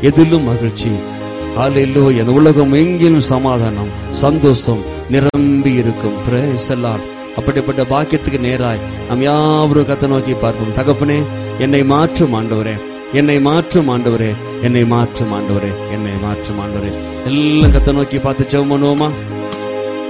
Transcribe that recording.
எதிலும் மகிழ்ச்சி. ஹல்லேலூயா. இந்த உலகம் எங்கிலும் சமாதானம், சந்தோஷம் நிரம்பி இருக்கும். Praise the Lord. அப்படிப்பட்ட பாக்கியத்துக்கு நேராய் நாம் யாவரும் கர்த்தரை நோக்கி பார்ப்போம். தகப்பனே, என்னை மாற்றும் ஆண்டவரே, என்னை மாற்றும் ஆண்டவரே, என்னை மாற்றும் ஆண்டவரே, என்னை மாற்றும் ஆண்டவரே. எல்லாம் கர்த்தரை நோக்கி பார்த்து ஜெபம் பண்ணுவோமா?